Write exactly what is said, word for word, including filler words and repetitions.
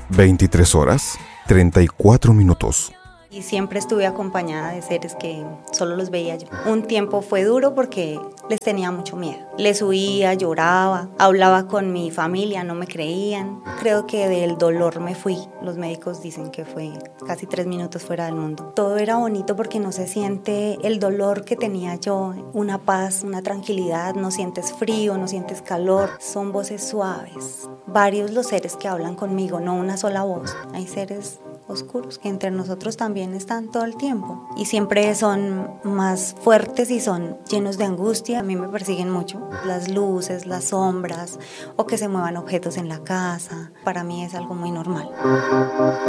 veintitrés horas, treinta y cuatro minutos. Y siempre estuve acompañada de seres que solo los veía yo. Un tiempo fue duro porque les tenía mucho miedo. Les huía, lloraba, hablaba con mi familia, no me creían. Creo que del dolor me fui. Los médicos dicen que fue casi tres minutos fuera del mundo. Todo era bonito porque no se siente el dolor que tenía yo, una paz, una tranquilidad, no sientes frío, no sientes calor. Son voces suaves. Varios los seres que hablan conmigo, no una sola voz. Hay seres oscuros que entre nosotros también están todo el tiempo y siempre son más fuertes y son llenos de angustia. A mí me persiguen mucho las luces, las sombras o que se muevan objetos en la casa. Para mí es algo muy normal.